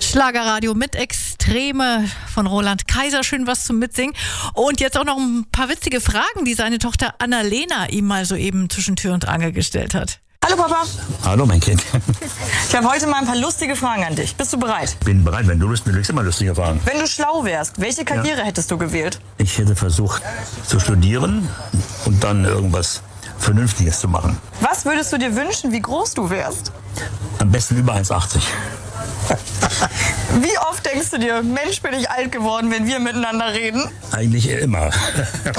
Schlagerradio mit Extreme von Roland Kaiser. Schön was zum Mitsingen. Und jetzt auch noch ein paar witzige Fragen, die seine Tochter Annalena ihm mal soeben zwischen Tür und Angel gestellt hat. Hallo Papa. Hallo mein Kind. Ich habe heute mal ein paar lustige Fragen an dich. Bist du bereit? Bin bereit, wenn du Lust bist, immer lustige Fragen. Wenn du schlau wärst, welche Karriere hättest du gewählt? Ich hätte versucht zu studieren und dann irgendwas Vernünftiges zu machen. Was würdest du dir wünschen, wie groß du wärst? Am besten über 1,80. Wie oft denkst du dir, Mensch, bin ich alt geworden, wenn wir miteinander reden? Eigentlich immer.